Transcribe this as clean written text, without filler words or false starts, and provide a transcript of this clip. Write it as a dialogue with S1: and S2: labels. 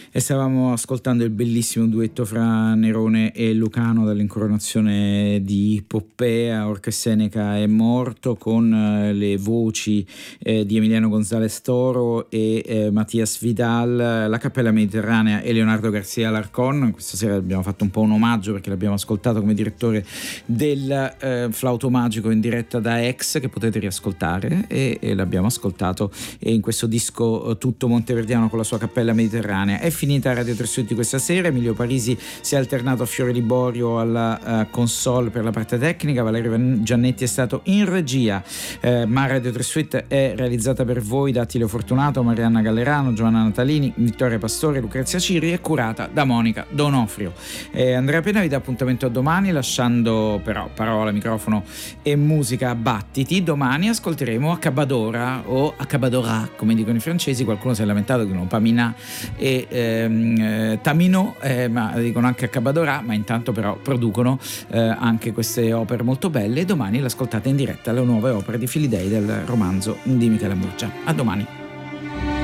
S1: E stavamo ascoltando il bellissimo duetto fra Nerone e Lucano dall'Incoronazione di Poppea. Orca Seneca è morto, con le voci di Emiliano González Toro e Mattias Vidal, la Cappella Mediterranea e Leonardo García Alarcón. Questa sera abbiamo fatto un po' un omaggio perché l'abbiamo ascoltato come direttore del Flauto Magico in diretta da Ex, che potete riascoltare, e l'abbiamo ascoltato in questo disco tutto monteverdiano con la sua Cappella Mediterranea. È finita Radio Tre Suite questa sera. Emilio Parisi si è alternato a Fiore Liborio alla console per la parte tecnica. Valerio Giannetti è stato in regia, ma Radio Tre Suite è realizzata per voi da Attilio Fortunato, Marianna Gallerano, Giovanna Natalini, Vittoria Pastore, Lucrezia Ciri, e curata da Monica Donofrio. Andrea Pena vi dà appuntamento a domani, lasciando però parola, microfono e musica a battiti. Domani ascolteremo Accabadora o Accabadora, come dicono i francesi. Qualcuno si è lamentato che non Pamina e Tamino, ma dicono anche Accabadora, ma intanto però producono anche queste opere molto belle. E domani l'ascoltate in diretta, le nuove opere di Filidei del romanzo di Michele Murgia. A domani.